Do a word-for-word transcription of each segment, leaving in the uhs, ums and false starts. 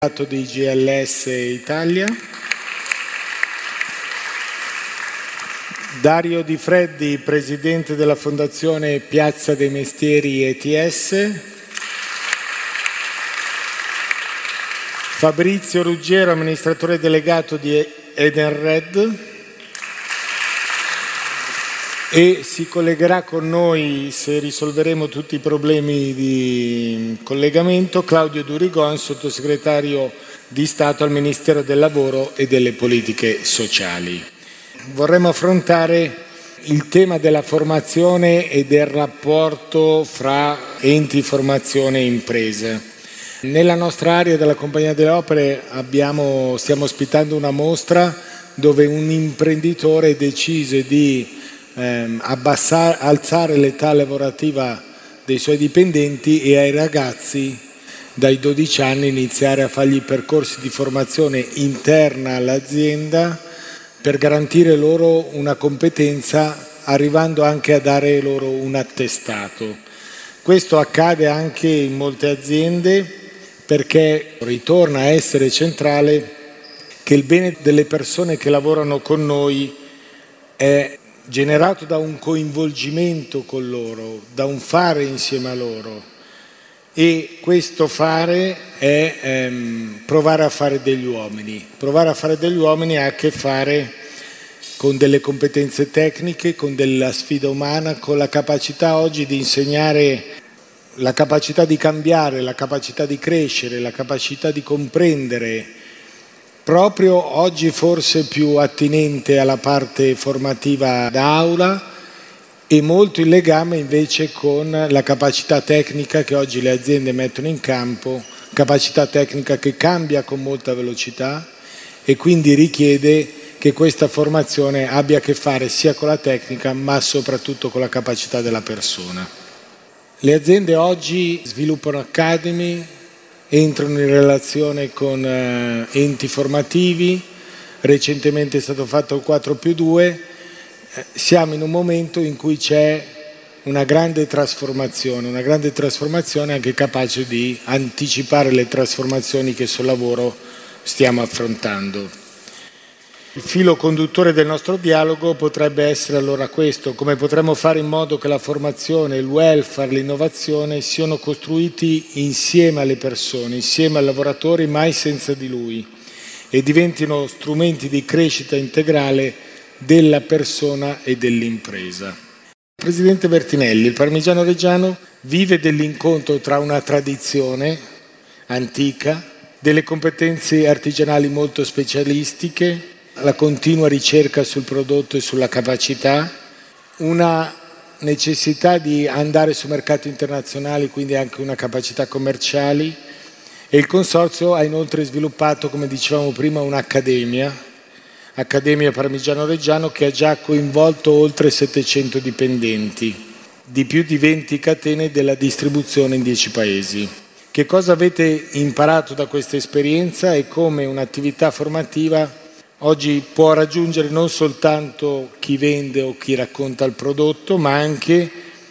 Di G L S Italia, Dario Di Freddi, presidente della Fondazione Piazza dei Mestieri E T S, Fabrizio Ruggiero, amministratore delegato di Edenred, e si collegherà con noi, se risolveremo tutti i problemi di collegamento, Claudio Durigon, sottosegretario di Stato al Ministero del Lavoro e delle Politiche Sociali. Vorremmo affrontare il tema della formazione e del rapporto fra enti, formazione e imprese. Nella nostra area della Compagnia delle Opere abbiamo, stiamo ospitando una mostra dove un imprenditore decise di ehm, abbassare, alzare l'età lavorativa dei suoi dipendenti e ai ragazzi dai dodici anni iniziare a fargli percorsi di formazione interna all'azienda per garantire loro una competenza, arrivando anche a dare loro un attestato. Questo accade anche in molte aziende perché ritorna a essere centrale che il bene delle persone che lavorano con noi è generato da un coinvolgimento con loro, da un fare insieme a loro, e questo fare è ehm, provare a fare degli uomini. Provare a fare degli uomini ha a che fare con delle competenze tecniche, con della sfida umana, con la capacità oggi di insegnare, la capacità di cambiare, la capacità di crescere, la capacità di comprendere, proprio oggi forse più attinente alla parte formativa d'aula e molto in legame invece con la capacità tecnica che oggi le aziende mettono in campo, capacità tecnica che cambia con molta velocità e quindi richiede che questa formazione abbia a che fare sia con la tecnica ma soprattutto con la capacità della persona. Le aziende oggi sviluppano academy, entrano in relazione con eh, enti formativi, recentemente è stato fatto il quattro più due, eh, siamo in un momento in cui c'è una grande trasformazione, una grande trasformazione anche capace di anticipare le trasformazioni che sul lavoro stiamo affrontando. Il filo conduttore del nostro dialogo potrebbe essere allora questo: come potremmo fare in modo che la formazione, il welfare, l'innovazione siano costruiti insieme alle persone, insieme ai lavoratori, mai senza di lui, e diventino strumenti di crescita integrale della persona e dell'impresa. Presidente Bertinelli, il Parmigiano Reggiano vive dell'incontro tra una tradizione antica, delle competenze artigianali molto specialistiche, la continua ricerca sul prodotto e sulla capacità, una necessità di andare su mercati internazionali, quindi anche una capacità commerciali, e il Consorzio ha inoltre sviluppato, come dicevamo prima, un'accademia, Accademia Parmigiano Reggiano, che ha già coinvolto oltre settecento dipendenti di più di venti catene della distribuzione in dieci paesi. Che cosa avete imparato da questa esperienza e come un'attività formativa oggi può raggiungere non soltanto chi vende o chi racconta il prodotto, ma anche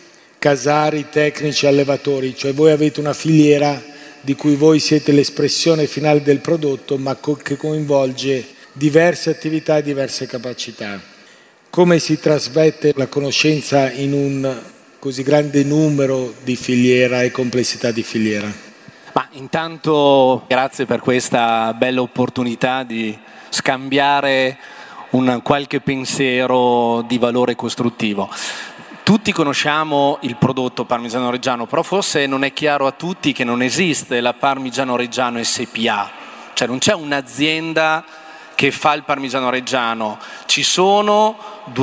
casari, tecnici, allevatori? Cioè voi avete una filiera di cui voi siete l'espressione finale del prodotto, ma che coinvolge diverse attività e diverse capacità. Come si trasmette la conoscenza in un così grande numero di filiera e complessità di filiera? Ma intanto grazie per questa bella opportunità di scambiare un qualche pensiero di valore costruttivo. Tutti conosciamo il prodotto Parmigiano Reggiano, però forse non è chiaro a tutti che non esiste la Parmigiano Reggiano S P A, cioè non c'è un'azienda che fa il Parmigiano Reggiano, ci sono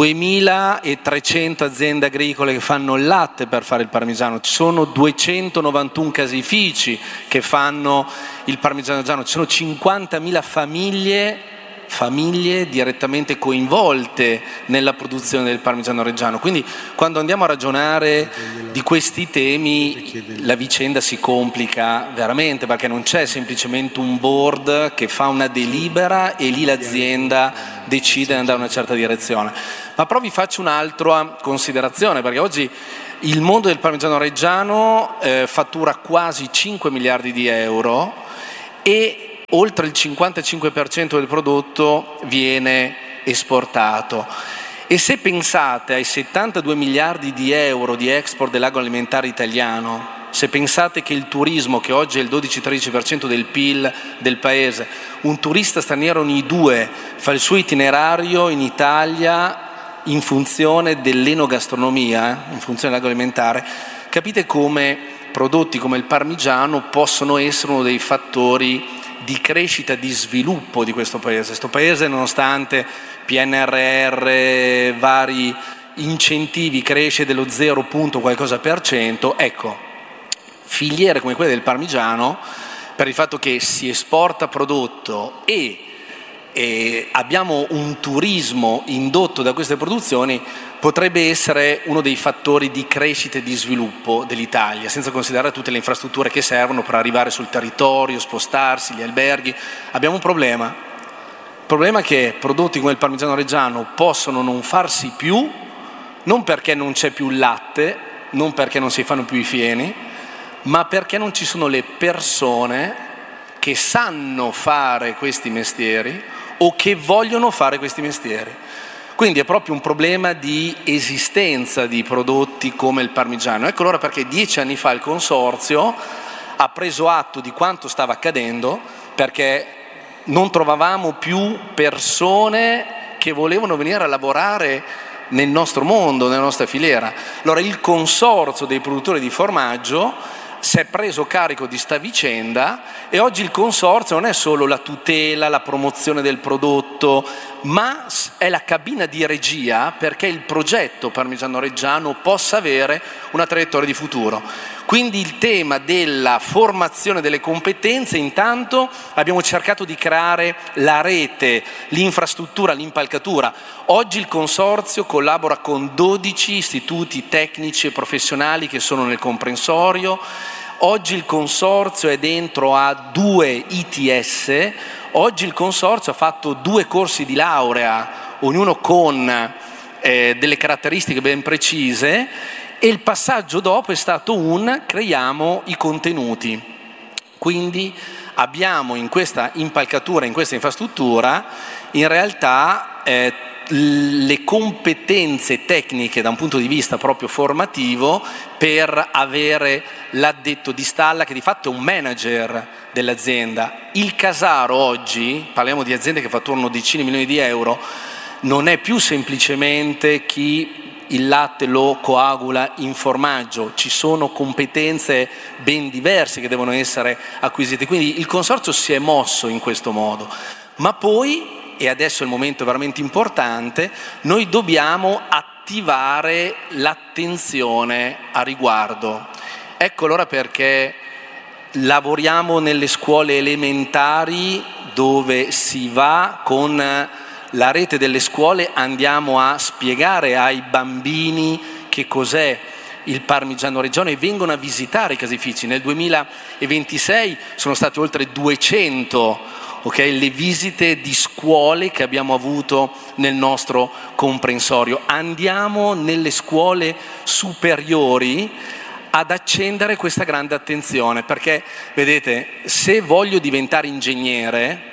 duemilatrecento aziende agricole che fanno il latte per fare il parmigiano, ci sono duecentonovantuno caseifici che fanno il Parmigiano Reggiano, ci sono cinquantamila famiglie famiglie direttamente coinvolte nella produzione del Parmigiano Reggiano. Quindi quando andiamo a ragionare di questi temi la vicenda si complica veramente, perché non c'è semplicemente un board che fa una delibera e lì l'azienda decide di andare in una certa direzione. Ma però vi faccio un'altra considerazione, perché oggi il mondo del Parmigiano Reggiano eh, fattura quasi cinque miliardi di euro e oltre il cinquantacinque per cento del prodotto viene esportato. E se pensate ai settantadue miliardi di euro di export dell'agroalimentare italiano, se pensate che il turismo, che oggi è il dodici tredici per cento del P I L del paese, un turista straniero ogni due fa il suo itinerario in Italia in funzione dell'enogastronomia, in funzione dell'agroalimentare, capite come prodotti come il parmigiano possono essere uno dei fattori di crescita, di sviluppo di questo paese. Questo paese, nonostante P N R R, vari incentivi, cresce dello zero punto qualcosa per cento, ecco, filiere come quelle del parmigiano, per il fatto che si esporta prodotto e, e abbiamo un turismo indotto da queste produzioni, potrebbe essere uno dei fattori di crescita e di sviluppo dell'Italia, senza considerare tutte le infrastrutture che servono per arrivare sul territorio, spostarsi, gli alberghi. Abbiamo un problema. Il problema è che prodotti come il parmigiano reggiano possono non farsi più, non perché non c'è più il latte, non perché non si fanno più i fieni, ma perché non ci sono le persone che sanno fare questi mestieri o che vogliono fare questi mestieri. Quindi è proprio un problema di esistenza di prodotti come il parmigiano. Ecco allora perché dieci anni fa il Consorzio ha preso atto di quanto stava accadendo, perché non trovavamo più persone che volevano venire a lavorare nel nostro mondo, nella nostra filiera. Allora il Consorzio dei produttori di formaggio si è preso carico di sta vicenda e oggi il Consorzio non è solo la tutela, la promozione del prodotto, ma è la cabina di regia perché il progetto parmigiano reggiano possa avere una traiettoria di futuro. Quindi il tema della formazione delle competenze, intanto abbiamo cercato di creare la rete, l'infrastruttura, l'impalcatura. Oggi il Consorzio collabora con dodici istituti tecnici e professionali che sono nel comprensorio. Oggi il Consorzio è dentro a due I T S. Oggi il Consorzio ha fatto due corsi di laurea, ognuno con eh, delle caratteristiche ben precise. E il passaggio dopo è stato un creiamo i contenuti. Quindi abbiamo in questa impalcatura, in questa infrastruttura, in realtà eh, le competenze tecniche da un punto di vista proprio formativo per avere l'addetto di stalla che di fatto è un manager dell'azienda. Il Casaro oggi, parliamo di aziende che fatturano decine di milioni di euro, non è più semplicemente chi il latte lo coagula in formaggio, ci sono competenze ben diverse che devono essere acquisite, quindi il Consorzio si è mosso in questo modo, ma poi, e adesso è il momento veramente importante, noi dobbiamo attivare l'attenzione a riguardo. Ecco allora perché lavoriamo nelle scuole elementari dove si va con la rete delle scuole, andiamo a spiegare ai bambini che cos'è il parmigiano reggiano e vengono a visitare i caseifici. Nel duemilaventisei sono state oltre duecento okay, le visite di scuole che abbiamo avuto nel nostro comprensorio. Andiamo nelle scuole superiori ad accendere questa grande attenzione, perché vedete, se voglio diventare ingegnere,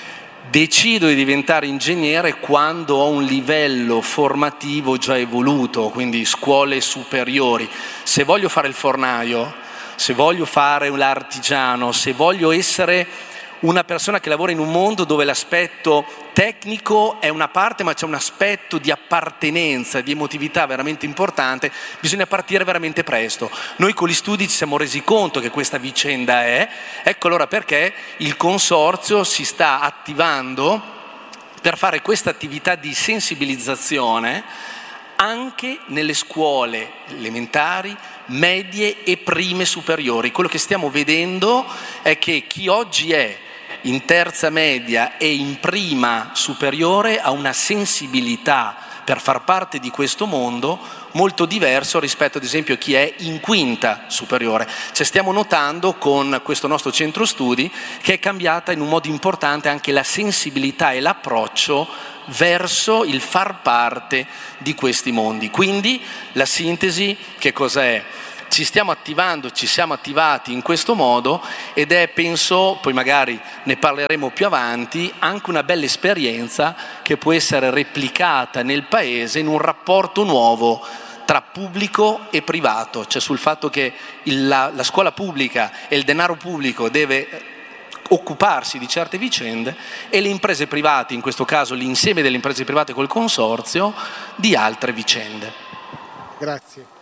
decido di diventare ingegnere quando ho un livello formativo già evoluto, quindi scuole superiori. Se voglio fare il fornaio, se voglio fare l'artigiano, se voglio essere una persona che lavora in un mondo dove l'aspetto tecnico è una parte, ma c'è un aspetto di appartenenza, di emotività veramente importante, bisogna partire veramente presto. Noi con gli studi ci siamo resi conto che questa vicenda è, ecco allora perché il Consorzio si sta attivando per fare questa attività di sensibilizzazione anche nelle scuole elementari, medie e prime superiori. Quello che stiamo vedendo è che chi oggi è in terza media e in prima superiore ha una sensibilità per far parte di questo mondo molto diverso rispetto ad esempio a chi è in quinta superiore. Cioè stiamo notando con questo nostro centro studi che è cambiata in un modo importante anche la sensibilità e l'approccio verso il far parte di questi mondi. Quindi la sintesi che cos'è? ci stiamo attivando, ci siamo attivati in questo modo ed è, penso, poi magari ne parleremo più avanti, anche una bella esperienza che può essere replicata nel Paese in un rapporto nuovo tra pubblico e privato, cioè sul fatto che il, la, la scuola pubblica e il denaro pubblico deve occuparsi di certe vicende e le imprese private, in questo caso l'insieme delle imprese private col consorzio, di altre vicende. Grazie.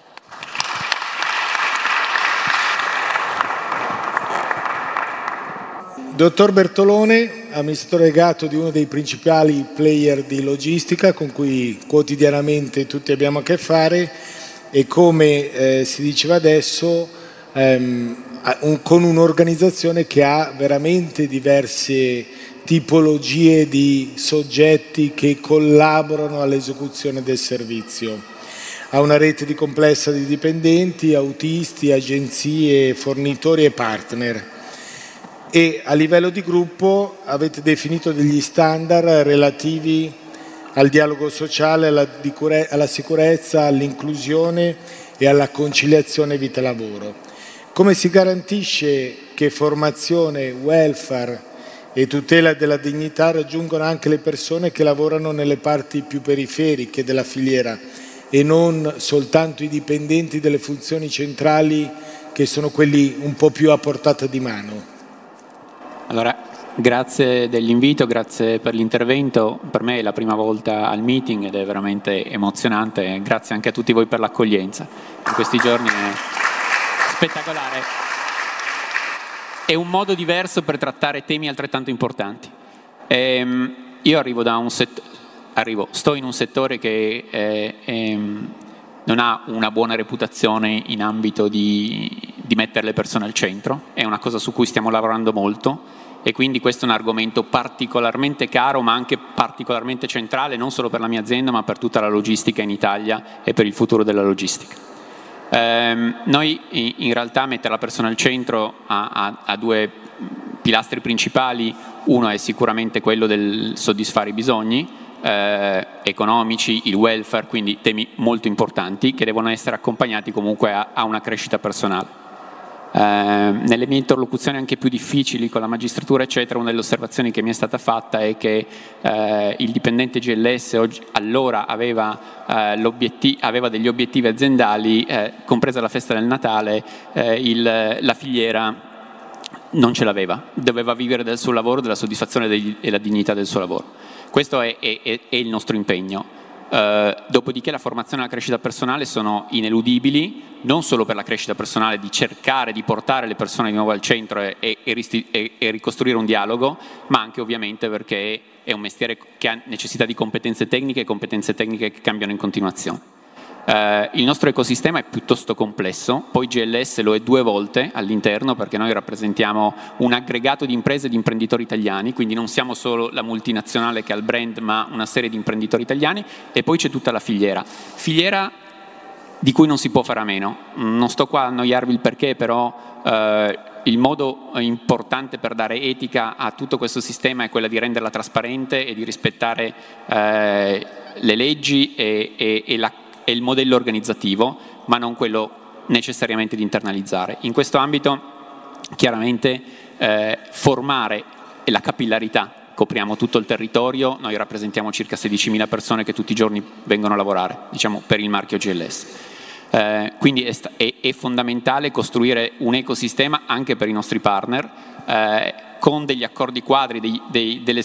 Dottor Bertolone, amministratore delegato di uno dei principali player di logistica con cui quotidianamente tutti abbiamo a che fare e come eh, si diceva adesso ehm, un, con un'organizzazione che ha veramente diverse tipologie di soggetti che collaborano all'esecuzione del servizio. Ha una rete di complessa di dipendenti, autisti, agenzie, fornitori e partner. E a livello di gruppo avete definito degli standard relativi al dialogo sociale, alla, alla sicurezza, all'inclusione e alla conciliazione vita-lavoro. Come si garantisce che formazione, welfare e tutela della dignità raggiungono anche le persone che lavorano nelle parti più periferiche della filiera e non soltanto i dipendenti delle funzioni centrali che sono quelli un po' più a portata di mano? Allora, grazie dell'invito, grazie per l'intervento. Per me è la prima volta al meeting ed è veramente emozionante. Grazie anche a tutti voi per l'accoglienza. In questi giorni è spettacolare. È un modo diverso per trattare temi altrettanto importanti. Ehm, io arrivo da un settore, arrivo, sto in un settore che è, è, non ha una buona reputazione in ambito di, di mettere le persone al centro. È una cosa su cui stiamo lavorando molto. E quindi questo è un argomento particolarmente caro ma anche particolarmente centrale non solo per la mia azienda ma per tutta la logistica in Italia e per il futuro della logistica. Eh, noi in realtà mettere la persona al centro ha, ha, ha due pilastri principali. Uno è sicuramente quello del soddisfare i bisogni eh, economici, il welfare, quindi temi molto importanti che devono essere accompagnati comunque a, a una crescita personale. Eh, nelle mie interlocuzioni anche più difficili con la magistratura eccetera, una delle osservazioni che mi è stata fatta è che eh, il dipendente G L S oggi, allora aveva, eh, aveva degli obiettivi aziendali, eh, compresa la festa del Natale, eh, il, la filiera non ce l'aveva, doveva vivere del suo lavoro, della soddisfazione degli, e la dignità del suo lavoro. Questo è, è, è il nostro impegno. Uh, dopodiché la formazione e la crescita personale sono ineludibili, non solo per la crescita personale di cercare di portare le persone di nuovo al centro e, e, e, e ricostruire un dialogo, ma anche ovviamente perché è un mestiere che ha necessità di competenze tecniche e competenze tecniche che cambiano in continuazione. Uh, il nostro ecosistema è piuttosto complesso, poi G L S lo è due volte all'interno perché noi rappresentiamo un aggregato di imprese e di imprenditori italiani, quindi non siamo solo la multinazionale che ha il brand ma una serie di imprenditori italiani e poi c'è tutta la filiera. Filiera di cui non si può fare a meno, non sto qua a annoiarvi il perché, però uh, il modo importante per dare etica a tutto questo sistema è quella di renderla trasparente e di rispettare uh, le leggi e, e, e la è il modello organizzativo, ma non quello necessariamente di internalizzare. In questo ambito, chiaramente, eh, formare e la capillarità. Copriamo tutto il territorio, noi rappresentiamo circa sedicimila persone che tutti i giorni vengono a lavorare, diciamo, per il marchio G L S. Eh, quindi è, è, è fondamentale costruire un ecosistema anche per i nostri partner, eh, con degli accordi quadri, dei, dei, delle,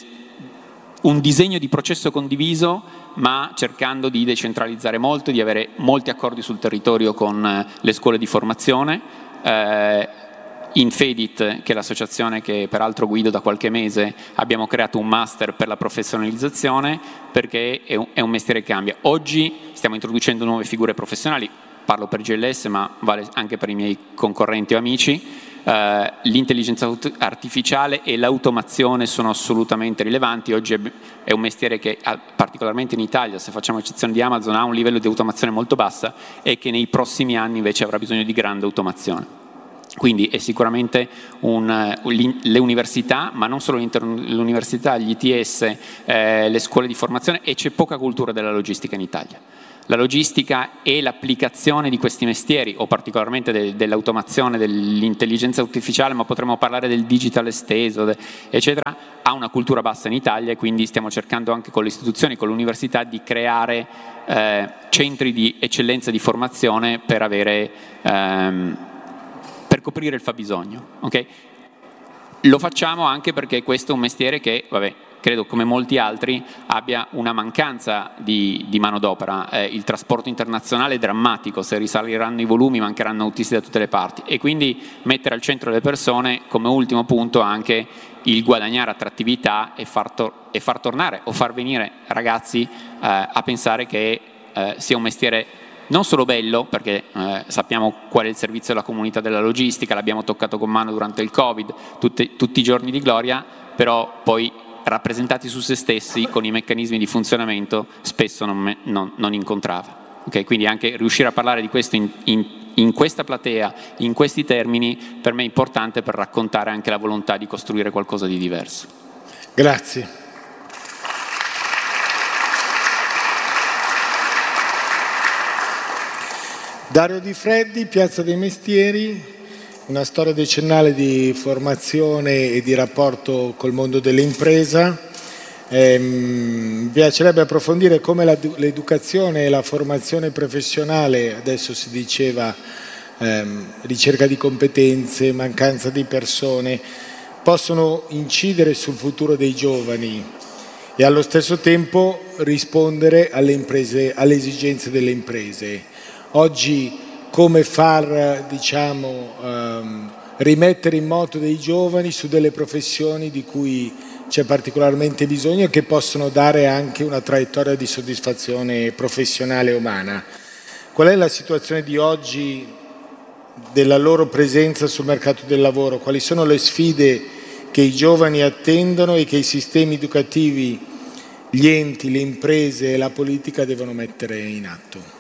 un disegno di processo condiviso, ma cercando di decentralizzare molto, di avere molti accordi sul territorio con eh, le scuole di formazione. Eh, in Fedit, che è l'associazione che peraltro guido da qualche mese, abbiamo creato un master per la professionalizzazione perché è un, è un mestiere che cambia. Oggi stiamo introducendo nuove figure professionali, parlo per G L S ma vale anche per i miei concorrenti o amici. Uh, l'intelligenza artificiale e l'automazione sono assolutamente rilevanti. Oggi è, è un mestiere che particolarmente in Italia, se facciamo eccezione di Amazon, ha un livello di automazione molto bassa e che nei prossimi anni invece avrà bisogno di grande automazione. Quindi è sicuramente un, un, le università, ma non solo l'università, gli I T S, eh, le scuole di formazione, e c'è poca cultura della logistica in Italia. La logistica e l'applicazione di questi mestieri, o particolarmente de, dell'automazione, dell'intelligenza artificiale, ma potremmo parlare del digital esteso, de, eccetera, ha una cultura bassa in Italia, e quindi stiamo cercando anche con le istituzioni, con l'università, di creare eh, centri di eccellenza di formazione per avere, ehm, per coprire il fabbisogno. Okay? Lo facciamo anche perché questo è un mestiere che, vabbè, credo come molti altri abbia una mancanza di, di manodopera. Eh, il trasporto internazionale è drammatico, se risaliranno i volumi mancheranno autisti da tutte le parti, e quindi mettere al centro le persone, come ultimo punto anche il guadagnare attrattività e far, tor- e far tornare o far venire ragazzi eh, a pensare che eh, sia un mestiere non solo bello, perché eh, sappiamo qual è il servizio alla comunità della logistica, l'abbiamo toccato con mano durante il Covid, tutti, tutti i giorni di gloria, però poi rappresentati su se stessi con i meccanismi di funzionamento spesso non, me, non, non incontrava. Okay? Quindi anche riuscire a parlare di questo in, in, in questa platea, in questi termini, per me è importante per raccontare anche la volontà di costruire qualcosa di diverso. Grazie. Dario Di Freddi, Piazza dei Mestieri. Una storia decennale di formazione e di rapporto col mondo dell'impresa. Eh, mi piacerebbe approfondire come la, l'educazione e la formazione professionale, adesso si diceva ehm, ricerca di competenze, mancanza di persone, possono incidere sul futuro dei giovani e allo stesso tempo rispondere alle imprese, alle esigenze delle imprese. Oggi come far, diciamo, ehm, rimettere in moto dei giovani su delle professioni di cui c'è particolarmente bisogno e che possono dare anche una traiettoria di soddisfazione professionale e umana. Qual è la situazione di oggi della loro presenza sul mercato del lavoro? Quali sono le sfide che i giovani attendono e che i sistemi educativi, gli enti, le imprese e la politica devono mettere in atto?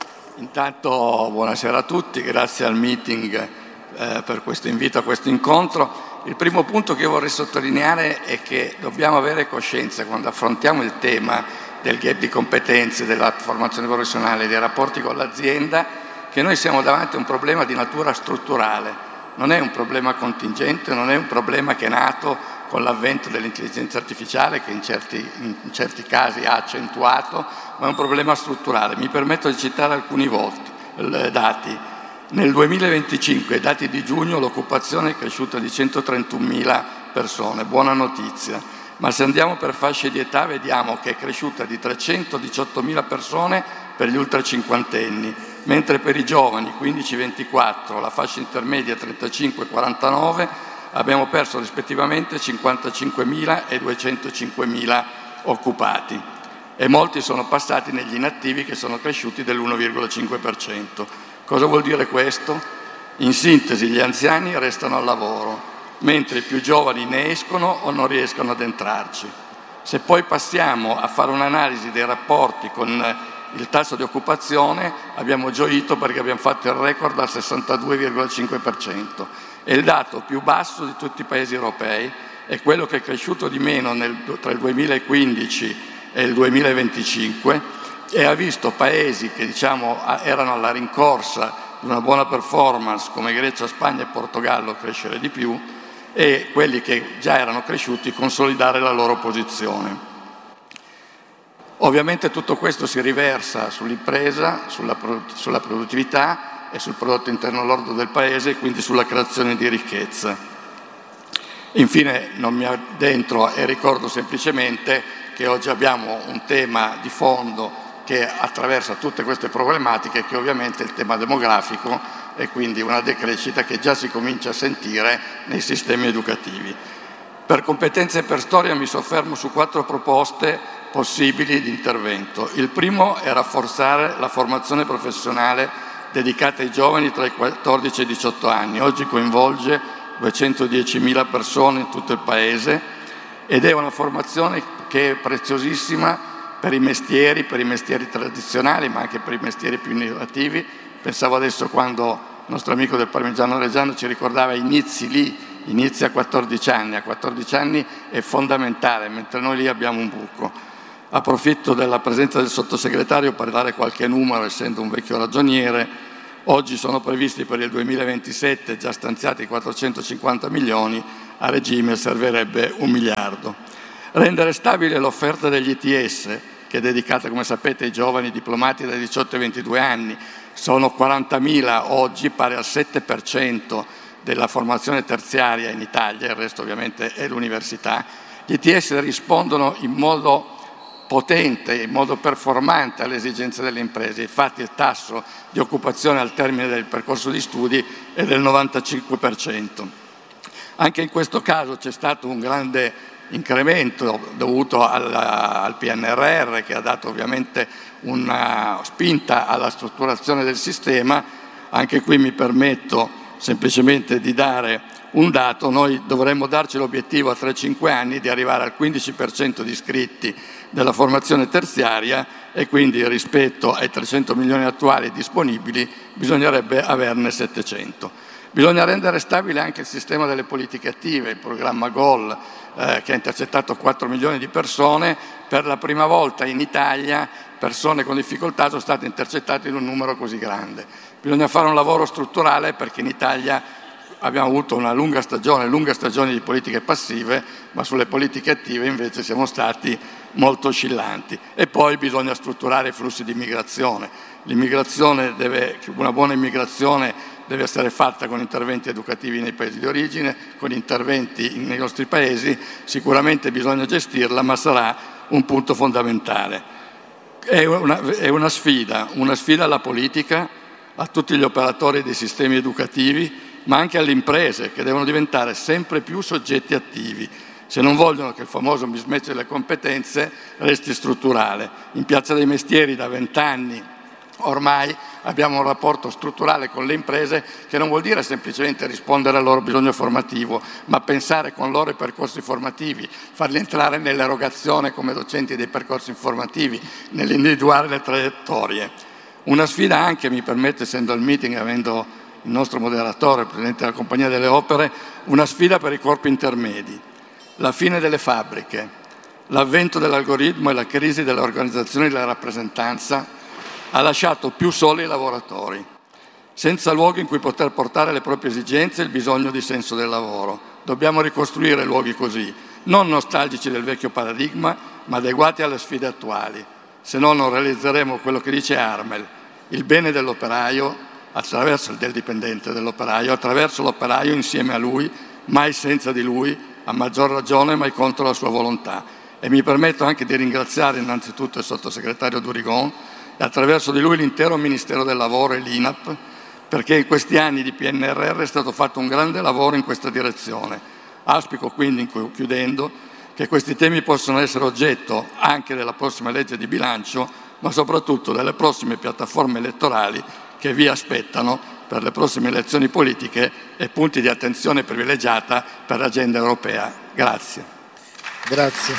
Intanto buonasera a tutti, grazie al meeting eh, per questo invito a questo incontro. Il primo punto che io vorrei sottolineare è che dobbiamo avere coscienza quando affrontiamo il tema del gap di competenze, della formazione professionale, dei rapporti con l'azienda, che noi siamo davanti a un problema di natura strutturale. Non è un problema contingente, non è un problema che è nato con l'avvento dell'intelligenza artificiale, che in certi, in certi casi ha accentuato, ma è un problema strutturale. Mi permetto di citare alcuni voti, dati. Nel duemilaventicinque, dati di giugno, l'occupazione è cresciuta di centotrentunomila persone, buona notizia, ma se andiamo per fasce di età vediamo che è cresciuta di trecentodiciottomila persone per gli ultracinquantenni, mentre per i giovani quindici ventiquattro, la fascia intermedia trentacinque quarantanove, abbiamo perso rispettivamente cinquantacinquemila e duecentocinquemila occupati, e molti sono passati negli inattivi, che sono cresciuti dell'uno virgola cinque per cento. Cosa vuol dire questo? In sintesi, gli anziani restano al lavoro, mentre i più giovani ne escono o non riescono ad entrarci. Se poi passiamo a fare un'analisi dei rapporti con il tasso di occupazione, abbiamo gioito perché abbiamo fatto il record al sessantadue virgola cinque per cento. È il dato più basso di tutti i paesi europei, è quello che è cresciuto di meno nel, tra il duemilaquindici e il duemilaventicinque, e ha visto paesi che diciamo erano alla rincorsa di una buona performance come Grecia, Spagna e Portogallo crescere di più, e quelli che già erano cresciuti consolidare la loro posizione. Ovviamente tutto questo si riversa sull'impresa, sulla, sulla produttività e sul prodotto interno lordo del Paese, e quindi sulla creazione di ricchezza. Infine non mi addentro e ricordo semplicemente che oggi abbiamo un tema di fondo che attraversa tutte queste problematiche, che ovviamente è il tema demografico, e quindi una decrescita che già si comincia a sentire nei sistemi educativi. Per competenze e per storia mi soffermo su quattro proposte possibili di intervento. Il primo è rafforzare la formazione professionale dedicata ai giovani tra i quattordici e i diciotto anni. Oggi coinvolge duecentodiecimila persone in tutto il Paese ed è una formazione che è preziosissima per i mestieri, per i mestieri tradizionali, ma anche per i mestieri più innovativi. Pensavo adesso quando il nostro amico del Parmigiano Reggiano ci ricordava inizi lì, inizi a quattordici anni. A quattordici anni è fondamentale, mentre noi lì abbiamo un buco. Approfitto della presenza del sottosegretario per dare qualche numero, essendo un vecchio ragioniere. Oggi sono previsti per il duemilaventisette già stanziati quattrocentocinquanta milioni, a regime servirebbe un miliardo. Rendere stabile l'offerta degli I T S, che è dedicata, come sapete, ai giovani diplomati dai diciotto ai ventidue anni. Sono quarantamila oggi, pari al sette per cento della formazione terziaria in Italia, il resto ovviamente è l'università. Gli I T S rispondono in modo potente, in modo performante alle esigenze delle imprese. Infatti il tasso di occupazione al termine del percorso di studi è del novantacinque per cento. Anche in questo caso c'è stato un grande incremento dovuto al, al P N R R, che ha dato ovviamente una spinta alla strutturazione del sistema. Anche qui mi permetto semplicemente di dare un dato: noi dovremmo darci l'obiettivo a tre cinque anni di arrivare al quindici per cento di iscritti della formazione terziaria, e quindi rispetto ai trecento milioni attuali disponibili bisognerebbe averne settecento. Bisogna rendere stabile anche il sistema delle politiche attive, il programma GOL, eh, che ha intercettato quattro milioni di persone. Per la prima volta in Italia persone con difficoltà sono state intercettate in un numero così grande. Bisogna fare un lavoro strutturale, perché in Italia abbiamo avuto una lunga stagione, lunga stagione di politiche passive, ma sulle politiche attive invece siamo stati molto oscillanti. E poi bisogna strutturare i flussi di immigrazione. L'immigrazione deve, una buona immigrazione deve essere fatta con interventi educativi nei paesi di origine, con interventi nei nostri paesi. Sicuramente bisogna gestirla, ma sarà un punto fondamentale. È una, è una sfida, una sfida alla politica, a tutti gli operatori dei sistemi educativi, ma anche alle imprese, che devono diventare sempre più soggetti attivi, se non vogliono che il famoso mismatch delle competenze resti strutturale. In Piazza dei Mestieri da vent'anni ormai abbiamo un rapporto strutturale con le imprese, che non vuol dire semplicemente rispondere al loro bisogno formativo, ma pensare con loro i percorsi formativi, farli entrare nell'erogazione come docenti dei percorsi formativi, nell'individuare le traiettorie. Una sfida anche, mi permette, essendo al meeting, avendo il nostro moderatore, il Presidente della Compagnia delle Opere, una sfida per i corpi intermedi. La fine delle fabbriche, l'avvento dell'algoritmo e la crisi delle organizzazioni della rappresentanza ha lasciato più soli i lavoratori, senza luoghi in cui poter portare le proprie esigenze e il bisogno di senso del lavoro. Dobbiamo ricostruire luoghi così, non nostalgici del vecchio paradigma, ma adeguati alle sfide attuali. Se no non realizzeremo quello che dice Armel: il bene dell'operaio attraverso il del dipendente dell'operaio, attraverso l'operaio insieme a lui, mai senza di lui, a maggior ragione mai contro la sua volontà. E mi permetto anche di ringraziare innanzitutto il sottosegretario Durigon e attraverso di lui l'intero Ministero del Lavoro e l'I N A P, perché in questi anni di P N R R è stato fatto un grande lavoro in questa direzione. Auspico quindi, chiudendo, che questi temi possano essere oggetto anche della prossima legge di bilancio, ma soprattutto delle prossime piattaforme elettorali che vi aspettano per le prossime elezioni politiche e punti di attenzione privilegiata per l'agenda europea. Grazie. Grazie.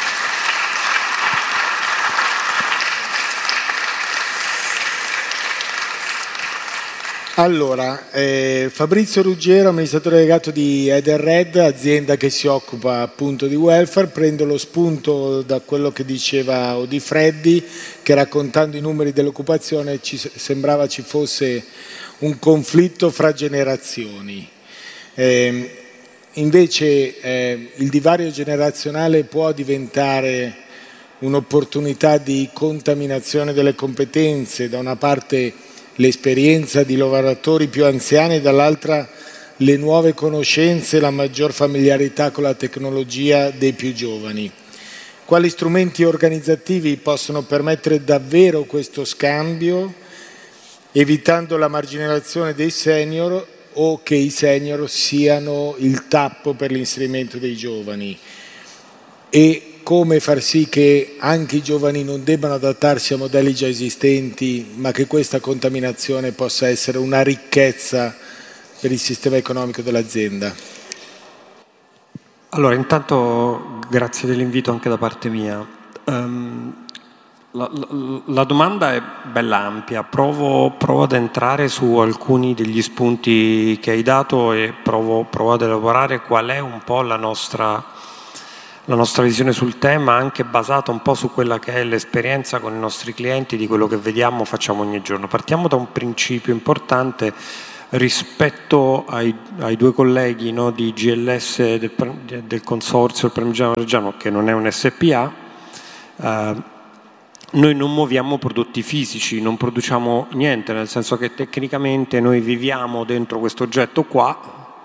Allora, eh, Fabrizio Ruggero, amministratore delegato di Edenred, azienda che si occupa appunto di welfare. Prendo lo spunto da quello che diceva Odifreddi, che raccontando i numeri dell'occupazione ci sembrava ci fosse un conflitto fra generazioni. Eh, invece eh, il divario generazionale può diventare un'opportunità di contaminazione delle competenze, da una parte l'esperienza di lavoratori più anziani e dall'altra le nuove conoscenze e la maggior familiarità con la tecnologia dei più giovani. Quali strumenti organizzativi possono permettere davvero questo scambio, evitando la marginalizzazione dei senior o che i senior siano il tappo per l'inserimento dei giovani? E come far sì che anche i giovani non debbano adattarsi a modelli già esistenti, ma che questa contaminazione possa essere una ricchezza per il sistema economico dell'azienda? Allora, intanto grazie dell'invito anche da parte mia. Um, la, la, la domanda è bella ampia, provo, provo ad entrare su alcuni degli spunti che hai dato e provo, provo ad elaborare qual è un po' la nostra... la nostra visione sul tema, anche basata un po' su quella che è l'esperienza con i nostri clienti, di quello che vediamo, facciamo ogni giorno. Partiamo da un principio importante rispetto ai, ai due colleghi, no, di G L S del, del consorzio il Parmigiano Reggiano, che non è un S P A. Eh, noi non muoviamo prodotti fisici, non produciamo niente, nel senso che tecnicamente noi viviamo dentro questo oggetto qua,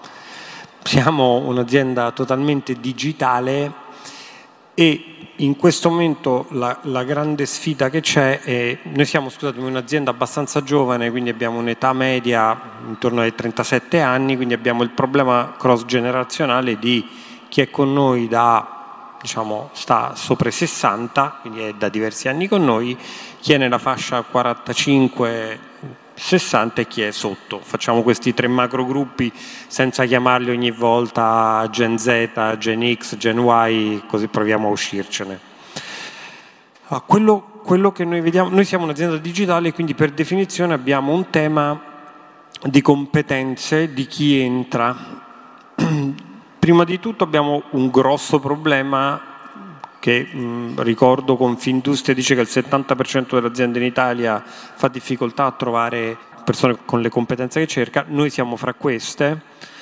siamo un'azienda totalmente digitale e in questo momento la, la grande sfida che c'è è, noi siamo scusatemi, un'azienda abbastanza giovane, quindi abbiamo un'età media intorno ai trentasette anni, quindi abbiamo il problema cross generazionale di chi è con noi da diciamo sta sopra i sessanta, quindi è da diversi anni con noi, chi è nella fascia quarantacinque sessanta e chi è sotto. Facciamo questi tre macro gruppi senza chiamarli ogni volta Gen Z, Gen X, Gen Y, così proviamo a uscircene. Ah, quello, quello che noi vediamo, noi siamo un'azienda digitale, quindi per definizione abbiamo un tema di competenze di chi entra. Prima di tutto abbiamo un grosso problema che mh, ricordo Confindustria dice che il settanta per cento delle aziende in Italia fa difficoltà a trovare persone con le competenze che cerca. Noi siamo fra queste.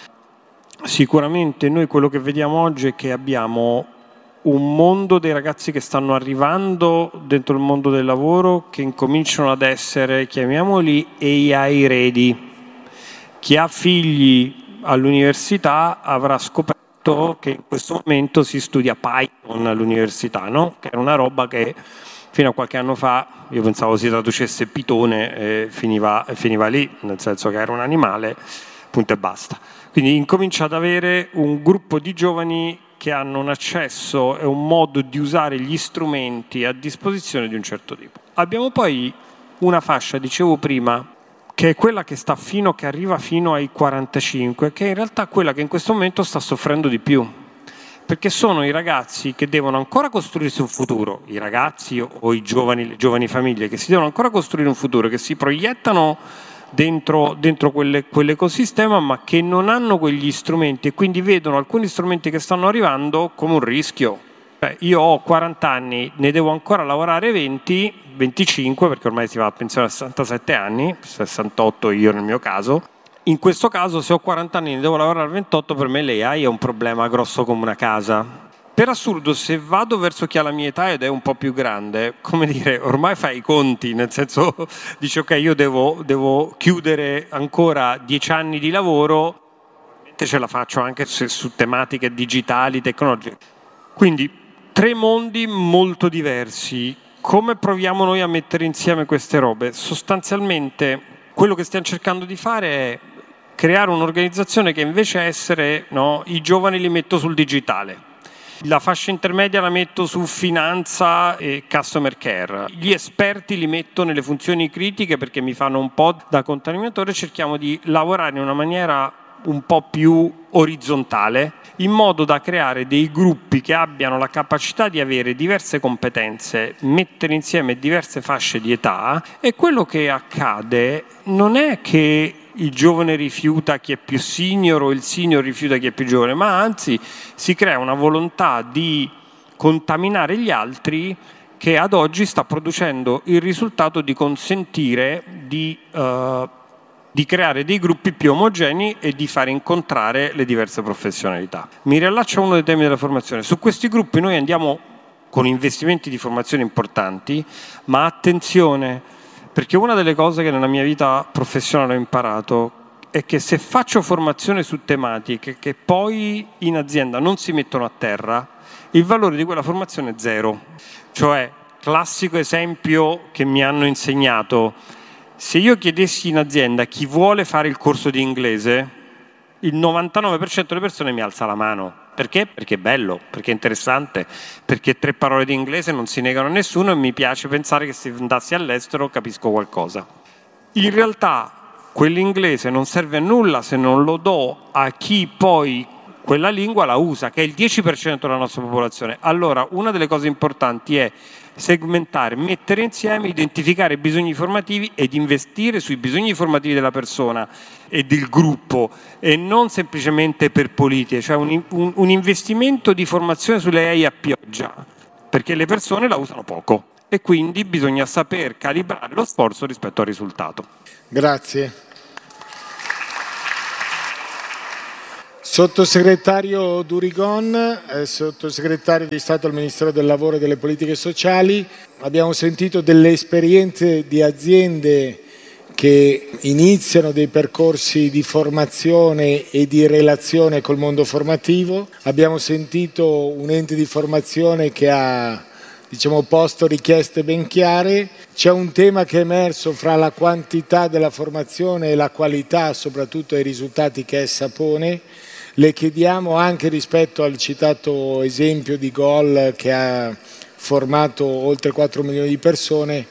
Sicuramente noi quello che vediamo oggi è che abbiamo un mondo dei ragazzi che stanno arrivando dentro il mondo del lavoro che incominciano ad essere, chiamiamoli A I ready. Chi ha figli all'università avrà scoperto che in questo momento si studia Python all'università, no? Che era una roba che fino a qualche anno fa io pensavo si traducesse Pitone e finiva, finiva lì, nel senso che era un animale, punto e basta. Quindi incomincia ad avere un gruppo di giovani che hanno un accesso e un modo di usare gli strumenti a disposizione di un certo tipo. Abbiamo poi una fascia, dicevo prima, che è quella che sta fino, che arriva fino ai quarantacinque, che è in realtà quella che in questo momento sta soffrendo di più, perché sono i ragazzi che devono ancora costruirsi un futuro, i ragazzi o i giovani, le giovani famiglie che si devono ancora costruire un futuro, che si proiettano dentro, dentro quelle, quell'ecosistema, ma che non hanno quegli strumenti e quindi vedono alcuni strumenti che stanno arrivando come un rischio. Beh, io ho quaranta anni, ne devo ancora lavorare venti, venticinque, perché ormai si va a pensione a sessantasette anni, sessantotto io nel mio caso. In questo caso, se ho quaranta anni e ne devo lavorare ventotto, per me l'A I è un problema grosso come una casa. Per assurdo, se vado verso chi ha la mia età ed è un po' più grande, come dire, ormai fai i conti, nel senso, dici ok, io devo, devo chiudere ancora dieci anni di lavoro, ce la faccio anche su, su tematiche digitali, tecnologiche. Quindi, tre mondi molto diversi. Come proviamo noi a mettere insieme queste robe? Sostanzialmente quello che stiamo cercando di fare è creare un'organizzazione che invece essere, no, i giovani li metto sul digitale, la fascia intermedia la metto su finanza e customer care, gli esperti li metto nelle funzioni critiche perché mi fanno un po' da contaminatore, cerchiamo di lavorare in una maniera un po' più orizzontale, in modo da creare dei gruppi che abbiano la capacità di avere diverse competenze, mettere insieme diverse fasce di età, e quello che accade non è che il giovane rifiuta chi è più senior o il senior rifiuta chi è più giovane, ma anzi si crea una volontà di contaminare gli altri che ad oggi sta producendo il risultato di consentire di uh, di creare dei gruppi più omogenei e di fare incontrare le diverse professionalità. Mi riallaccio a uno dei temi della formazione. Su questi gruppi noi andiamo con investimenti di formazione importanti, ma attenzione, perché una delle cose che nella mia vita professionale ho imparato è che se faccio formazione su tematiche che poi in azienda non si mettono a terra, il valore di quella formazione è zero. Cioè, classico esempio che mi hanno insegnato: se io chiedessi in azienda chi vuole fare il corso di inglese, il novantanove per cento delle persone mi alza la mano. Perché? Perché è bello, perché è interessante, perché tre parole di inglese non si negano a nessuno e mi piace pensare che se andassi all'estero capisco qualcosa. In realtà quell'inglese non serve a nulla se non lo do a chi poi quella lingua la usa, che è il dieci per cento della nostra popolazione. Allora, una delle cose importanti è: segmentare, mettere insieme, identificare i bisogni formativi ed investire sui bisogni formativi della persona e del gruppo, e non semplicemente per politiche, cioè un, un, un investimento di formazione sulle A I a pioggia, perché le persone la usano poco e quindi bisogna saper calibrare lo sforzo rispetto al risultato. Grazie. Sottosegretario Durigon, eh, sottosegretario di Stato al Ministero del Lavoro e delle Politiche Sociali, abbiamo sentito delle esperienze di aziende che iniziano dei percorsi di formazione e di relazione col mondo formativo, abbiamo sentito un ente di formazione che ha, diciamo, posto richieste ben chiare. C'è un tema che è emerso fra la quantità della formazione e la qualità, soprattutto ai risultati che essa pone. Le chiediamo anche rispetto al citato esempio di Gol che ha formato oltre quattro milioni di persone,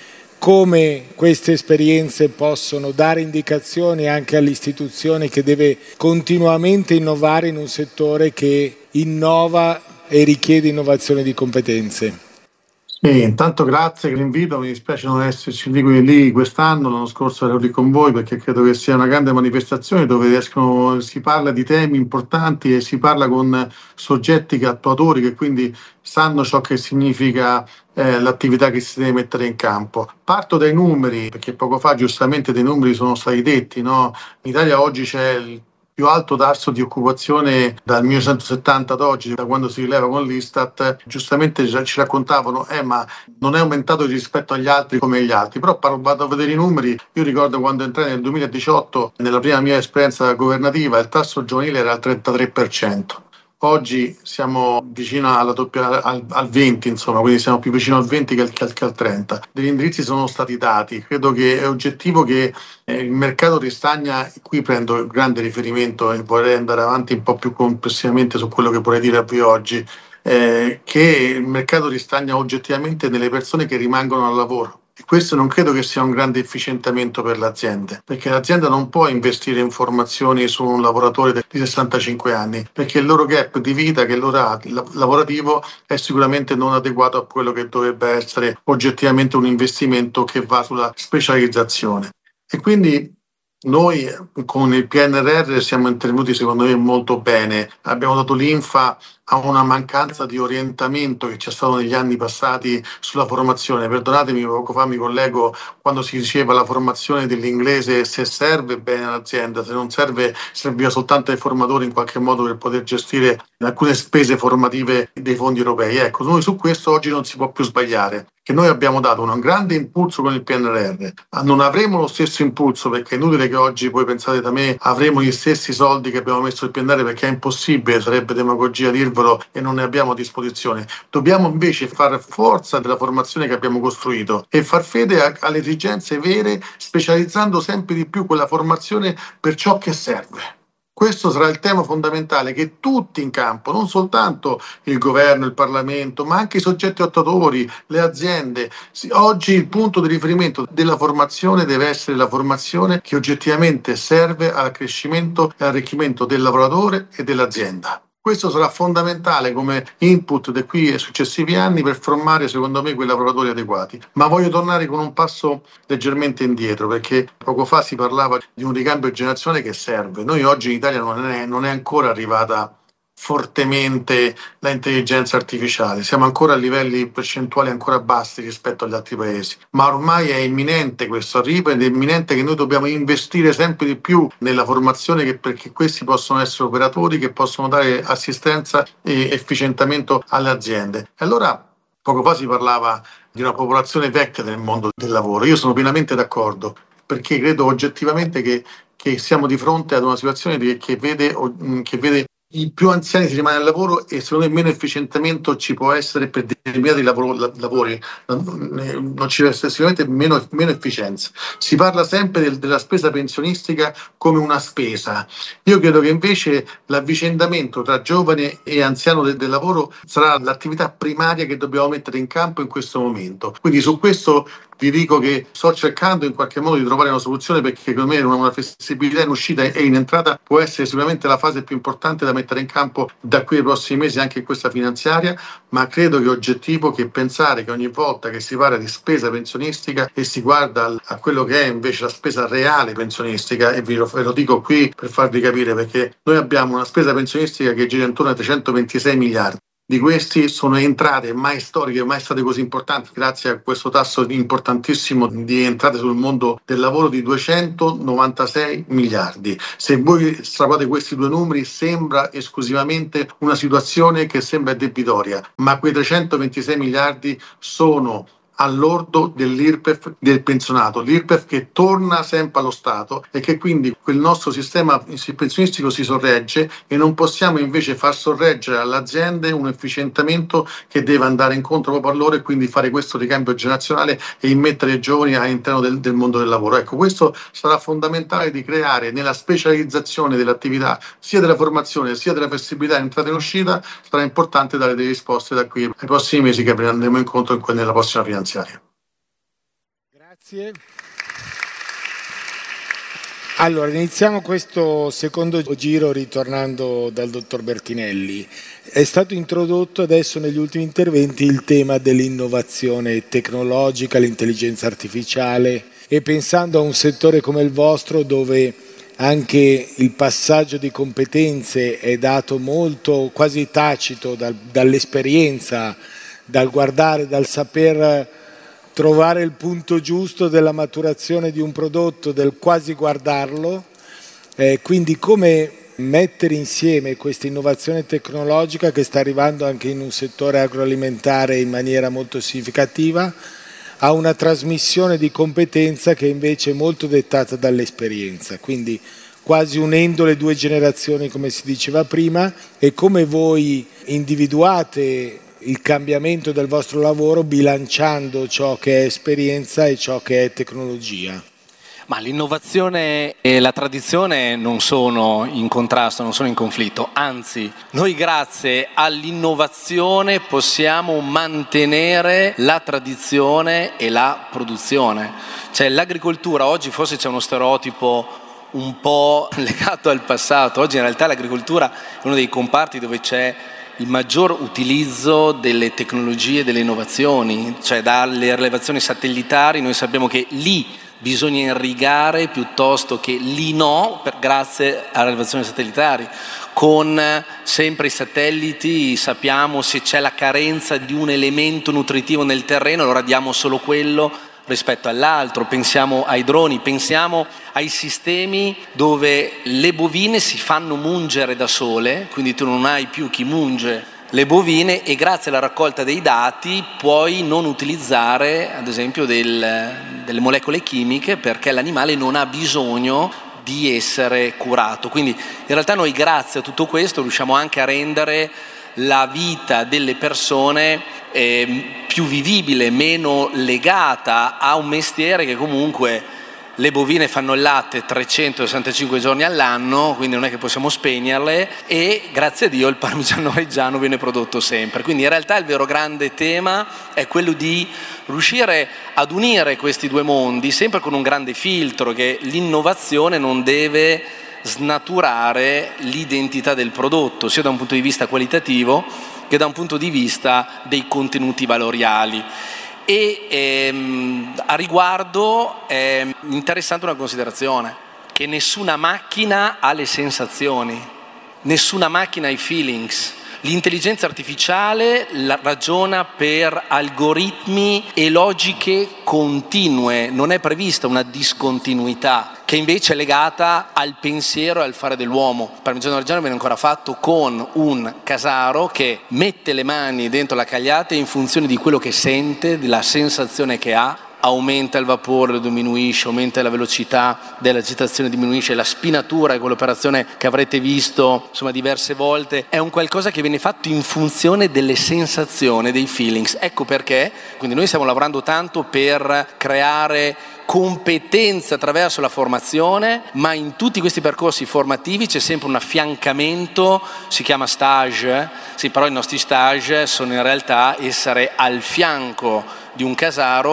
come queste esperienze possono dare indicazioni anche all'istituzione che deve continuamente innovare in un settore che innova e richiede innovazione di competenze. Sì, intanto grazie per l'invito, mi dispiace non esserci lì quest'anno, l'anno scorso ero lì con voi perché credo che sia una grande manifestazione dove riescono, si parla di temi importanti e si parla con soggetti che attuatori che quindi sanno ciò che significa eh, l'attività che si deve mettere in campo. Parto dai numeri, perché poco fa giustamente dei numeri sono stati detti, no? In Italia oggi c'è il più alto tasso di occupazione dal millenovecentosettanta ad oggi, da quando si rileva con l'Istat. Giustamente ci raccontavano eh ma non è aumentato rispetto agli altri come gli altri, però vado a vedere i numeri. Io ricordo quando entrai nel duemiladiciotto, nella prima mia esperienza governativa, il tasso giovanile era al trentatré per cento. Oggi siamo vicino alla doppia, al, al venti, insomma, quindi siamo più vicino al venti che al, che al, che al trenta. Degli indirizzi sono stati dati, credo che è oggettivo che eh, il mercato ristagna, qui prendo il grande riferimento e vorrei andare avanti un po' più complessivamente su quello che vorrei dire a voi oggi, eh, che il mercato ristagna oggettivamente nelle persone che rimangono al lavoro. E questo non credo che sia un grande efficientamento per l'azienda, perché l'azienda non può investire in formazioni su un lavoratore di sessantacinque anni, perché il loro gap di vita che loro ha lavorativo è sicuramente non adeguato a quello che dovrebbe essere oggettivamente un investimento che va sulla specializzazione. E quindi noi con il P N R R siamo intervenuti secondo me molto bene, abbiamo dato linfa a una mancanza di orientamento che c'è stato negli anni passati sulla formazione. Perdonatemi, poco fa mi collego quando si diceva la formazione dell'inglese, se serve bene all'azienda, se non serve serviva soltanto ai formatori in qualche modo per poter gestire alcune spese formative dei fondi europei. Ecco, noi su questo oggi non si può più sbagliare, che noi abbiamo dato un grande impulso con il P N R R. Non avremo lo stesso impulso, perché è inutile che oggi voi pensate da me avremo gli stessi soldi che abbiamo messo il P N R R, perché è impossibile, sarebbe demagogia dirvelo e non ne abbiamo a disposizione. Dobbiamo invece fare forza della formazione che abbiamo costruito e far fede a, alle esigenze vere, specializzando sempre di più quella formazione per ciò che serve. Questo sarà il tema fondamentale che tutti in campo, non soltanto il governo, il Parlamento, ma anche i soggetti attuatori, le aziende. Oggi il punto di riferimento della formazione deve essere la formazione che oggettivamente serve al crescimento e arricchimento del lavoratore e dell'azienda. Questo sarà fondamentale come input di qui ai successivi anni per formare, secondo me, quei lavoratori adeguati. Ma voglio tornare con un passo leggermente indietro, perché poco fa si parlava di un ricambio generazionale che serve. Noi oggi in Italia non è, non è ancora arrivata fortemente l'intelligenza artificiale, siamo ancora a livelli percentuali ancora bassi rispetto agli altri paesi, ma ormai è imminente questo arrivo ed è imminente che noi dobbiamo investire sempre di più nella formazione, che, perché questi possono essere operatori che possono dare assistenza e efficientamento alle aziende. E allora poco fa si parlava di una popolazione vecchia nel mondo del lavoro, io sono pienamente d'accordo, perché credo oggettivamente che, che siamo di fronte ad una situazione di, che vede, che vede i più anziani si rimane al lavoro e secondo me meno efficientamento ci può essere per determinati lavoro, lavori, non ci deve essere sicuramente meno, meno efficienza. Si parla sempre del, della spesa pensionistica come una spesa. Io credo che invece l'avvicendamento tra giovane e anziano del, del lavoro sarà l'attività primaria che dobbiamo mettere in campo in questo momento. Quindi su questo vi dico che sto cercando in qualche modo di trovare una soluzione, perché per me una, una flessibilità in uscita e in entrata può essere sicuramente la fase più importante da mettere in campo da qui ai prossimi mesi, anche in questa finanziaria, ma credo che è oggettivo che pensare che ogni volta che si parla di spesa pensionistica e si guarda a quello che è invece la spesa reale pensionistica, e vi lo, ve lo dico qui per farvi capire, perché noi abbiamo una spesa pensionistica che gira intorno ai trecentoventisei miliardi. Di questi sono entrate mai storiche, mai state così importanti, grazie a questo tasso importantissimo di entrate sul mondo del lavoro di duecentonovantasei miliardi. Se voi strapolate questi due numeri sembra esclusivamente una situazione che sembra debitoria, ma quei trecentoventisei miliardi sono all'ordo dell'I R P E F del pensionato, l'I R P E F che torna sempre allo Stato e che quindi quel nostro sistema pensionistico si sorregge, e non possiamo invece far sorreggere alle aziende un efficientamento che deve andare incontro proprio a loro, e quindi fare questo ricambio generazionale e immettere i giovani all'interno del, del mondo del lavoro. Ecco, questo sarà fondamentale, di creare nella specializzazione dell'attività sia della formazione sia della flessibilità in entrata e in uscita. Sarà importante dare delle risposte da qui ai prossimi mesi che andremo incontro in, nella prossima finanziaria. Grazie. Allora, iniziamo questo secondo giro ritornando dal dottor Bertinelli. È stato introdotto adesso negli ultimi interventi il tema dell'innovazione tecnologica, l'intelligenza artificiale, e pensando a un settore come il vostro, dove anche il passaggio di competenze è dato molto, quasi tacito, dal, dall'esperienza, dal guardare, dal saper trovare il punto giusto della maturazione di un prodotto, del quasi guardarlo, eh, quindi come mettere insieme questa innovazione tecnologica che sta arrivando anche in un settore agroalimentare in maniera molto significativa a una trasmissione di competenza che invece è molto dettata dall'esperienza, quindi quasi unendo le due generazioni, come si diceva prima, e come voi individuate il cambiamento del vostro lavoro bilanciando ciò che è esperienza e ciò che è tecnologia. Ma l'innovazione e la tradizione non sono in contrasto, non sono in conflitto, anzi, noi grazie all'innovazione possiamo mantenere la tradizione e la produzione. Cioè l'agricoltura, oggi forse c'è uno stereotipo un po' legato al passato, oggi in realtà l'agricoltura è uno dei comparti dove c'è il maggior utilizzo delle tecnologie e delle innovazioni, cioè dalle rilevazioni satellitari noi sappiamo che lì bisogna irrigare piuttosto che lì no, per, grazie alle rilevazioni satellitari. Con sempre i satelliti sappiamo se c'è la carenza di un elemento nutritivo nel terreno, allora diamo solo quello rispetto all'altro. Pensiamo ai droni, pensiamo ai sistemi dove le bovine si fanno mungere da sole, quindi tu non hai più chi munge le bovine, e grazie alla raccolta dei dati puoi non utilizzare ad esempio del, delle molecole chimiche, perché l'animale non ha bisogno di essere curato. Quindi in realtà noi grazie a tutto questo riusciamo anche a rendere la vita delle persone eh, più vivibile, meno legata a un mestiere che comunque le bovine fanno il latte trecentosessantacinque giorni all'anno, quindi non è che possiamo spegnerle, e grazie a Dio il parmigiano reggiano viene prodotto sempre. Quindi in realtà il vero grande tema è quello di riuscire ad unire questi due mondi, sempre con un grande filtro, che l'innovazione non deve snaturare l'identità del prodotto, sia da un punto di vista qualitativo che da un punto di vista dei contenuti valoriali. E ehm, a riguardo è interessante una considerazione, che nessuna macchina ha le sensazioni, nessuna macchina ha i feelings. L'intelligenza artificiale ragiona per algoritmi e logiche continue, non è prevista una discontinuità che invece è legata al pensiero e al fare dell'uomo. Il parmigiano reggiano viene ancora fatto con un casaro che mette le mani dentro la cagliata e in funzione di quello che sente, della sensazione che ha, aumenta il vapore, lo diminuisce, aumenta la velocità dell'agitazione, diminuisce la spinatura, è quell'operazione che avrete visto insomma diverse volte, è un qualcosa che viene fatto in funzione delle sensazioni, dei feelings. Ecco perché quindi noi stiamo lavorando tanto per creare competenze attraverso la formazione, ma in tutti questi percorsi formativi c'è sempre un affiancamento, si chiama stage, sì, però i nostri stage sono in realtà essere al fianco di un casaro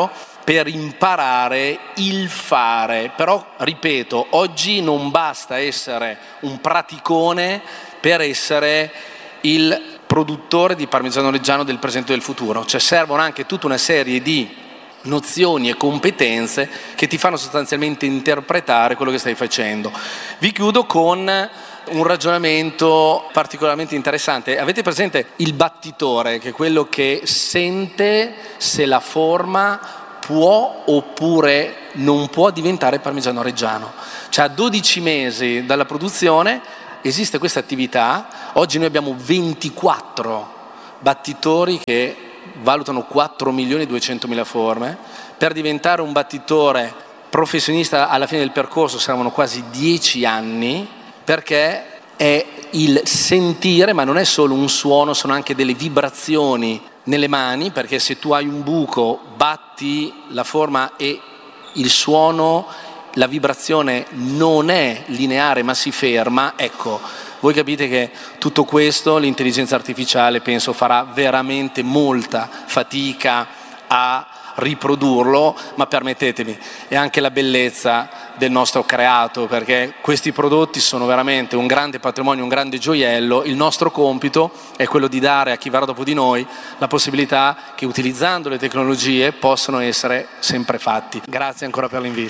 per imparare il fare. Però, ripeto, oggi non basta essere un praticone per essere il produttore di parmigiano reggiano del presente e del futuro, cioè servono anche tutta una serie di nozioni e competenze che ti fanno sostanzialmente interpretare quello che stai facendo. Vi chiudo con un ragionamento particolarmente interessante. Avete presente il battitore, che è quello che sente se la forma può oppure non può diventare parmigiano reggiano? Cioè a dodici mesi dalla produzione esiste questa attività. Oggi noi abbiamo ventiquattro battitori che valutano quattro milioni duecentomila forme. Per diventare un battitore professionista alla fine del percorso servono quasi dieci anni, perché è il sentire, ma non è solo un suono, sono anche delle vibrazioni nelle mani, perché se tu hai un buco batti la forma e il suono, la vibrazione non è lineare ma si ferma. Ecco, voi capite che tutto questo l'intelligenza artificiale penso farà veramente molta fatica a riprodurlo, ma permettetemi, è anche la bellezza del nostro creato, perché questi prodotti sono veramente un grande patrimonio, un grande gioiello. Il nostro compito è quello di dare a chi verrà dopo di noi la possibilità che utilizzando le tecnologie possano essere sempre fatti. Grazie ancora per l'invito.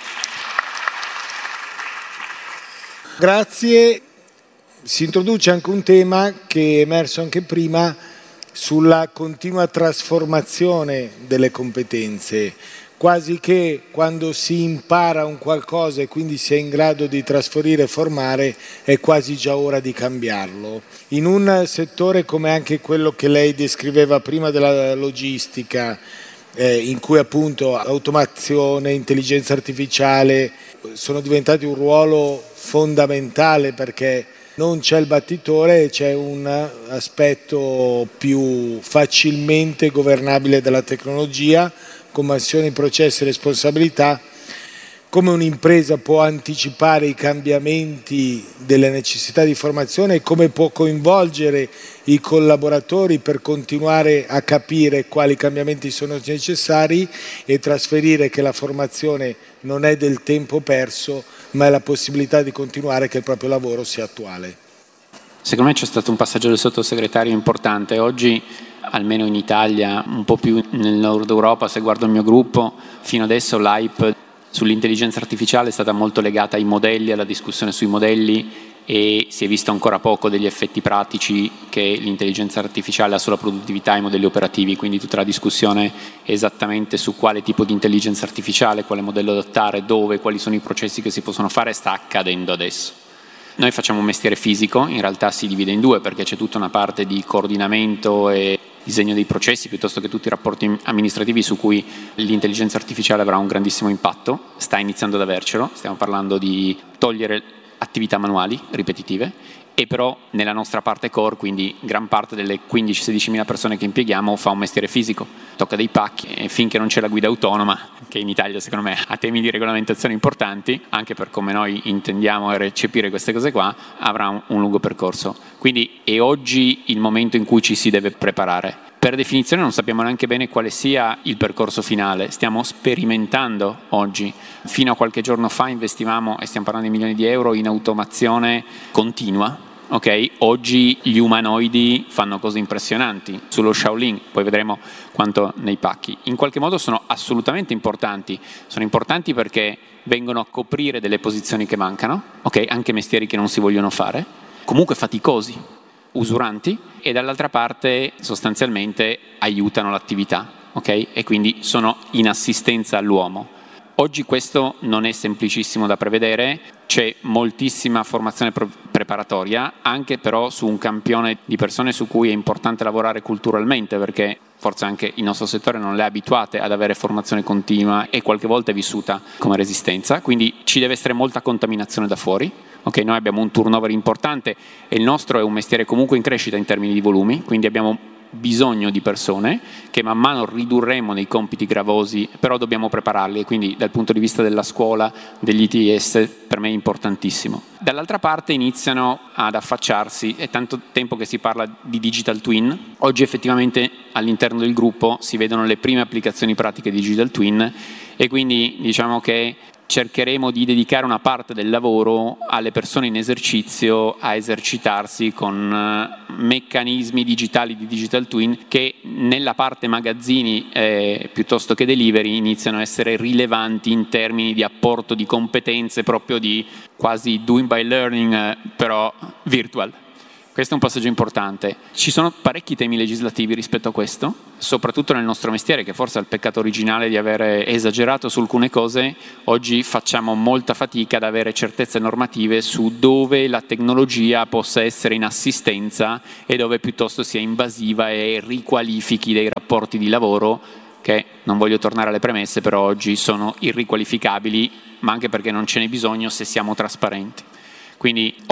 Grazie. Si introduce anche un tema che è emerso anche prima sulla continua trasformazione delle competenze, quasi che quando si impara un qualcosa e quindi si è in grado di trasferire e formare è quasi già ora di cambiarlo. In un settore come anche quello che lei descriveva prima della logistica, eh, in cui appunto automazione, intelligenza artificiale sono diventati un ruolo fondamentale, perché non c'è il battitore e c'è un aspetto più facilmente governabile della tecnologia, con mansioni, processi e responsabilità. Come un'impresa può anticipare i cambiamenti delle necessità di formazione e come può coinvolgere i collaboratori per continuare a capire quali cambiamenti sono necessari e trasferire che la formazione non è del tempo perso, ma è la possibilità di continuare, che il proprio lavoro sia attuale. Secondo me c'è stato un passaggio del sottosegretario importante. Oggi, almeno in Italia, un po' più nel nord Europa, se guardo il mio gruppo, fino adesso l'hype sull'intelligenza artificiale è stata molto legata ai modelli, alla discussione sui modelli, e si è visto ancora poco degli effetti pratici che l'intelligenza artificiale ha sulla produttività e i modelli operativi. Quindi tutta la discussione è esattamente su quale tipo di intelligenza artificiale, quale modello adottare, dove, quali sono i processi che si possono fare, sta accadendo adesso. Noi facciamo un mestiere fisico, in realtà si divide in due, perché c'è tutta una parte di coordinamento e disegno dei processi piuttosto che tutti i rapporti amministrativi su cui l'intelligenza artificiale avrà un grandissimo impatto. Sta iniziando ad avercelo, stiamo parlando di togliere attività manuali ripetitive, e però nella nostra parte core, quindi gran parte delle quindici sedici mila persone che impieghiamo fa un mestiere fisico, tocca dei pacchi, e finché non c'è la guida autonoma, che in Italia secondo me ha temi di regolamentazione importanti, anche per come noi intendiamo recepire queste cose qua, avrà un, un lungo percorso. Quindi è oggi il momento in cui ci si deve preparare. Per definizione non sappiamo neanche bene quale sia il percorso finale, stiamo sperimentando oggi. Fino a qualche giorno fa investivamo, e stiamo parlando di milioni di euro, in automazione continua. Okay? Oggi gli umanoidi fanno cose impressionanti sullo Shaolin, poi vedremo quanto nei pacchi. In qualche modo sono assolutamente importanti, sono importanti perché vengono a coprire delle posizioni che mancano, okay? Anche mestieri che non si vogliono fare, comunque faticosi, usuranti, e dall'altra parte sostanzialmente aiutano l'attività, okay? E quindi sono in assistenza all'uomo. Oggi questo non è semplicissimo da prevedere, c'è moltissima formazione pre- preparatoria, anche però su un campione di persone su cui è importante lavorare culturalmente, perché forse anche il nostro settore non le è abituate ad avere formazione continua e qualche volta è vissuta come resistenza, quindi ci deve essere molta contaminazione da fuori. Okay, noi abbiamo un turnover importante e il nostro è un mestiere comunque in crescita in termini di volumi, quindi abbiamo bisogno di persone che man mano ridurremo nei compiti gravosi, però dobbiamo prepararli, e quindi dal punto di vista della scuola, degli I T S, per me è importantissimo. Dall'altra parte iniziano ad affacciarsi, è tanto tempo che si parla di digital twin, oggi effettivamente all'interno del gruppo si vedono le prime applicazioni pratiche di digital twin, e quindi diciamo che cercheremo di dedicare una parte del lavoro alle persone in esercizio a esercitarsi con meccanismi digitali di digital twin che nella parte magazzini eh, piuttosto che delivery iniziano a essere rilevanti in termini di apporto di competenze, proprio di quasi doing by learning, eh, però virtual. Questo è un passaggio importante. Ci sono parecchi temi legislativi rispetto a questo, soprattutto nel nostro mestiere, che forse ha il peccato originale di avere esagerato su alcune cose. Oggi facciamo molta fatica ad avere certezze normative su dove la tecnologia possa essere in assistenza e dove piuttosto sia invasiva e riqualifichi dei rapporti di lavoro che, non voglio tornare alle premesse, però oggi sono irriqualificabili, ma anche perché non ce n'è bisogno se siamo trasparenti. Quindi